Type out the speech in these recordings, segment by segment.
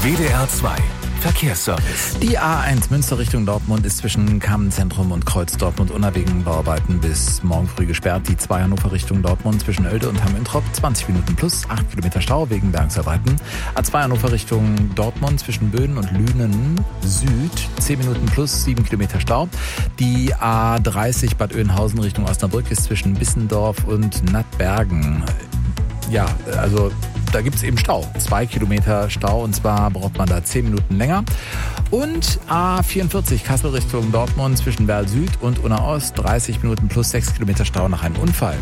WDR 2 Verkehrsservice. Die A1 Münster Richtung Dortmund ist zwischen Kammenzentrum und Kreuz Dortmund wegen Bauarbeiten bis morgen früh gesperrt. Die 2 Hannover Richtung Dortmund zwischen Oelde und Hamm-Introp 20 Minuten plus 8 Kilometer Stau wegen Bergungsarbeiten. A2 Hannover Richtung Dortmund zwischen Böden und Lünen Süd 10 Minuten plus 7 Kilometer Stau. Die A30 Bad Oeynhausen Richtung Osnabrück ist zwischen Bissendorf und Nattbergen. Ja, also da gibt es eben Stau. 2 Kilometer Stau und zwar braucht man da 10 Minuten länger. Und A44 Kassel Richtung Dortmund zwischen Werl Süd und Unna Ost 30 Minuten plus 6 Kilometer Stau nach einem Unfall.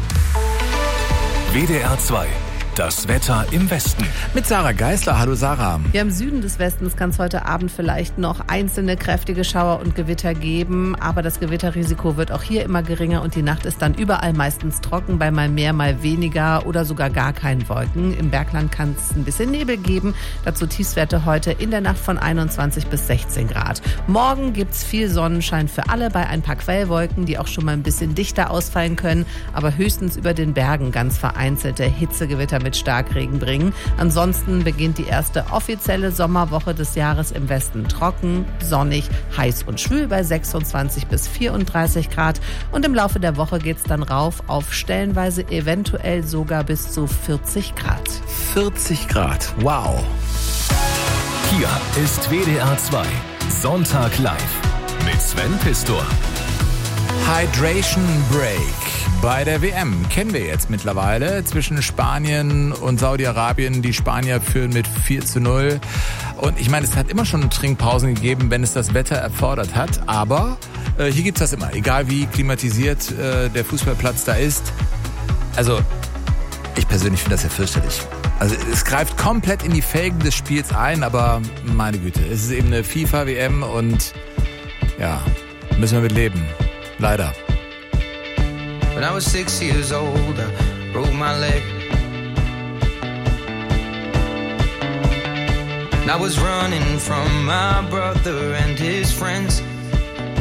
WDR 2. Das Wetter im Westen. Mit Sarah Geisler. Hallo Sarah. Ja, im Süden des Westens kann es heute Abend vielleicht noch einzelne kräftige Schauer und Gewitter geben. Aber das Gewitterrisiko wird auch hier immer geringer und die Nacht ist dann überall meistens trocken, bei mal mehr, mal weniger oder sogar gar keinen Wolken. Im Bergland kann es ein bisschen Nebel geben. Dazu Tiefstwerte heute in der Nacht von 21 bis 16 Grad. Morgen gibt's viel Sonnenschein für alle bei ein paar Quellwolken, die auch schon mal ein bisschen dichter ausfallen können. Aber höchstens über den Bergen ganz vereinzelte Hitzegewitter mit Starkregen bringen. Ansonsten beginnt die erste offizielle Sommerwoche des Jahres im Westen trocken, sonnig, heiß und schwül bei 26 bis 34 Grad. Und im Laufe der Woche geht's dann rauf auf stellenweise eventuell sogar bis zu 40 Grad. 40 Grad, wow. Hier ist WDR 2 Sonntag live mit Sven Pistor. Hydration Break bei der WM kennen wir jetzt mittlerweile zwischen Spanien und Saudi-Arabien. Die Spanier führen mit 4:0. Und ich meine, es hat immer schon Trinkpausen gegeben, wenn es das Wetter erfordert hat. Aber hier gibt's das immer, egal wie klimatisiert der Fußballplatz da ist. Also ich persönlich finde das ja fürchterlich. Also es greift komplett in die Felgen des Spiels ein, aber meine Güte, es ist eben eine FIFA-WM und ja, müssen wir mit leben. Leider. When I was 6 years old, I broke my leg. And I was running from my brother and his friends.